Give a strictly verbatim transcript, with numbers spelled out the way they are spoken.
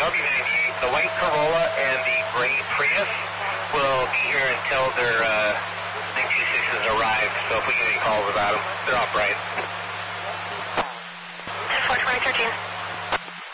L B ninety, the white Corolla and the gray Prius will be here until their uh, nine two sixes arrive. So if we get any calls about them, they're off right. four twenty thirteen.